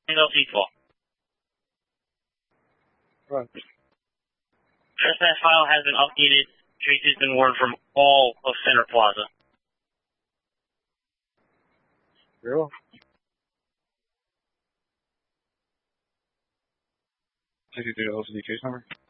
LC 12. Right. Trespass file has been updated. Trace has been warned from all of Center Plaza. Very well. Did you do the LCD case number?